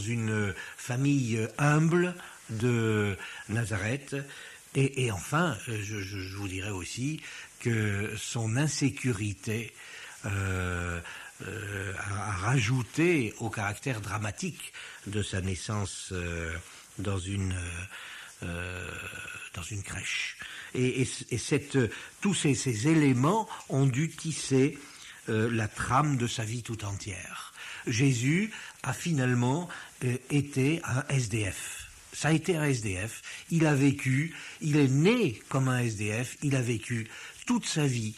une famille humble de Nazareth. Et enfin, je vous dirais aussi que son insécurité a rajouté au caractère dramatique de sa naissance dans une crèche. Et tous ces éléments ont dû tisser la trame de sa vie tout entière. Jésus a finalement été un SDF. Ça a été un SDF, il est né comme un SDF, il a vécu toute sa vie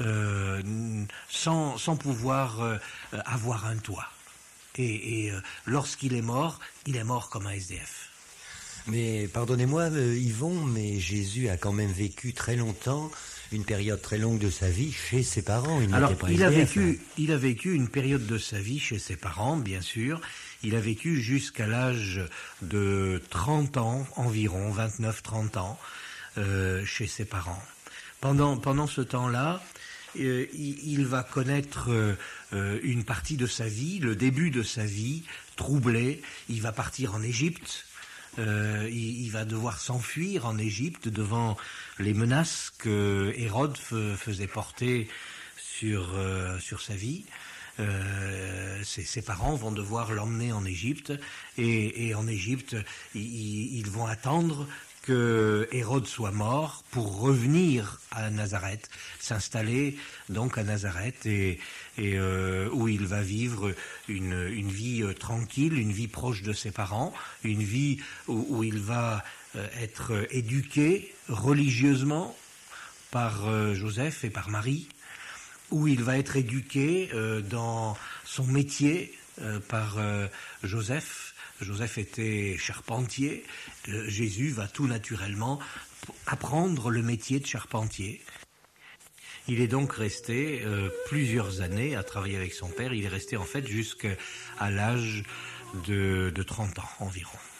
sans pouvoir avoir un toit. Et lorsqu'il est mort comme un SDF. Mais pardonnez-moi Yvon, mais Jésus a quand même vécu très longtemps, une période très longue de sa vie chez ses parents. Il a vécu une période de sa vie chez ses parents, bien sûr. Il a vécu jusqu'à l'âge de 30 ans environ, 29-30 ans, chez ses parents. Pendant ce temps-là, il va connaître une partie de sa vie, le début de sa vie, troublée. Il va partir en Égypte. Il va devoir s'enfuir en Égypte devant les menaces que Hérode faisait porter sur sa vie. Ses parents vont devoir l'emmener en Égypte et en Égypte ils vont attendre que Hérode soit mort pour revenir à Nazareth, s'installer donc à Nazareth et où il va vivre une vie tranquille, une vie proche de ses parents, une vie où il va être éduqué religieusement par Joseph et par Marie, où il va être éduqué dans son métier par Joseph. Joseph était charpentier. Jésus va tout naturellement apprendre le métier de charpentier. Il est donc resté plusieurs années à travailler avec son père. Il est resté en fait jusqu'à l'âge de 30 ans environ.